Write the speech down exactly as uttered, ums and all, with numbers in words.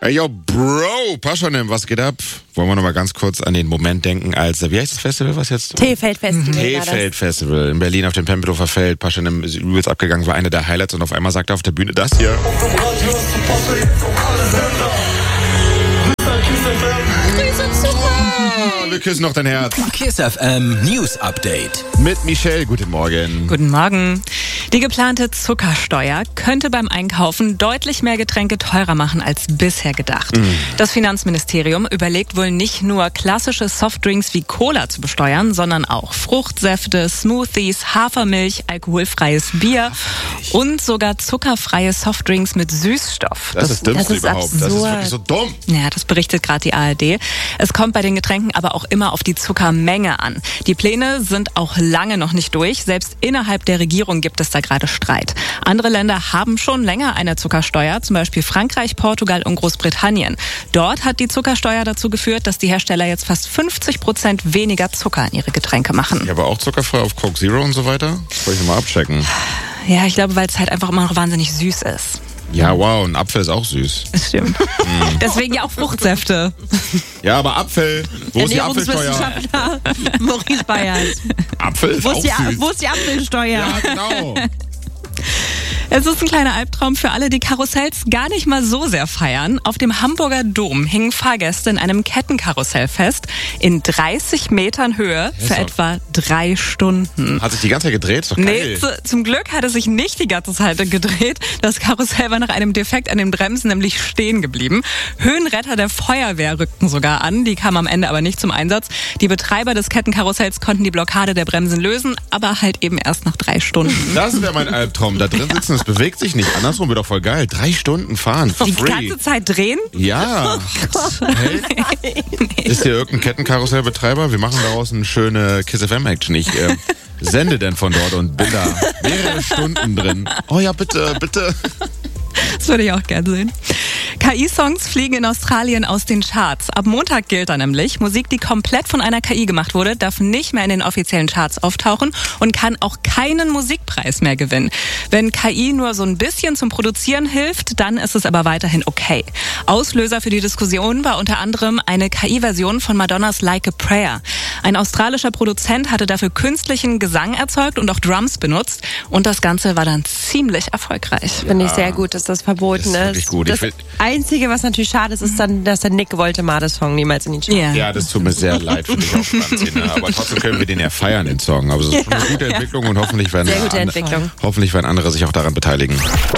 Ey, yo, Bro, Paschanim, was geht ab? Wollen wir noch mal ganz kurz an den Moment denken, als, wie heißt das Festival, was jetzt? T-Feld-Festival. T-Feld-Festival in Berlin auf dem Tempelhofer Feld. Paschanim ist übelst abgegangen, war eine der Highlights und auf einmal sagt er auf der Bühne das hier. Wir küssen noch dein Herz. Kiss F M News Update. Mit Michelle, guten Morgen. Guten Morgen. Die geplante Zuckersteuer könnte beim Einkaufen deutlich mehr Getränke teurer machen als bisher gedacht. Mm. Das Finanzministerium überlegt wohl nicht nur klassische Softdrinks wie Cola zu besteuern, sondern auch Fruchtsäfte, Smoothies, Hafermilch, alkoholfreies Bier und sogar zuckerfreie Softdrinks mit Süßstoff. Das, das ist das Dümmste das ist überhaupt. Absurd. Das ist wirklich so dumm. Ja, das berichtet gerade die A R D. Es kommt bei den Getränken aber auch immer auf die Zuckermenge an. Die Pläne sind auch lange noch nicht durch. Selbst innerhalb der Regierung gibt es da gerade Streit. Andere Länder haben schon länger eine Zuckersteuer, zum Beispiel Frankreich, Portugal und Großbritannien. Dort hat die Zuckersteuer dazu geführt, dass die Hersteller jetzt fast fünfzig Prozent weniger Zucker in ihre Getränke machen. Ja, aber auch zuckerfrei auf Coke Zero und so weiter? Soll ich mal abchecken? Ja, ich glaube, weil es halt einfach immer noch wahnsinnig süß ist. Ja, wow, ein Apfel ist auch süß. Das stimmt. Mm. Deswegen ja auch Fruchtsäfte. Ja, aber Apfel, wo ist die Apfelsteuer? Maurice Bayers. Apfel ist wo auch ist die, süß. Wo ist die Apfelsteuer? Ja, genau. Es ist ein kleiner Albtraum für alle, die Karussells gar nicht mal so sehr feiern. Auf dem Hamburger Dom hingen Fahrgäste in einem Kettenkarussell fest, in dreißig Metern Höhe für doch. etwa drei Stunden. Hat sich die ganze Zeit gedreht? Ist doch geil. Nee, zu, zum Glück hat es sich nicht die ganze Zeit gedreht. Das Karussell war nach einem Defekt an den Bremsen nämlich stehen geblieben. Höhenretter der Feuerwehr rückten sogar an, die kamen am Ende aber nicht zum Einsatz. Die Betreiber des Kettenkarussells konnten die Blockade der Bremsen lösen, aber halt eben erst nach drei Stunden. Das wäre mein Albtraum. Da drin sitzen, es bewegt sich nicht. Andersrum wäre doch voll geil. Drei Stunden fahren, for Die free. ganze Zeit drehen? Ja. Hey, ist hier irgendein Kettenkarussellbetreiber? Wir machen daraus eine schöne Kiss F M-Action. Ich äh, sende denn von dort und bin da mehrere Stunden drin. Oh ja, bitte, bitte. Das würde ich auch gerne sehen. K I-Songs fliegen in Australien aus den Charts. Ab Montag gilt da nämlich, Musik, die komplett von einer K I gemacht wurde, darf nicht mehr in den offiziellen Charts auftauchen und kann auch keinen Musikpreis mehr gewinnen. Wenn K I nur so ein bisschen zum Produzieren hilft, dann ist es aber weiterhin okay. Auslöser für die Diskussion war unter anderem eine K I-Version von Madonnas Like a Prayer. Ein australischer Produzent hatte dafür künstlichen Gesang erzeugt und auch Drums benutzt und das Ganze war dann ziemlich erfolgreich. Finde ich sehr gut, dass das verboten ist. ist. Wirklich gut. Das Ich will Einzige, was natürlich schade ist, ist dann, dass der Nick Woltemade-Song niemals in die Charts. Ja. Ja, das tut mir sehr leid, finde ich auch Franzina. Aber trotzdem können wir den ja feiern, den Song. Aber es ist schon eine gute Entwicklung und hoffentlich werden, Sehr gute an- Entwicklung. hoffentlich werden andere sich auch daran beteiligen.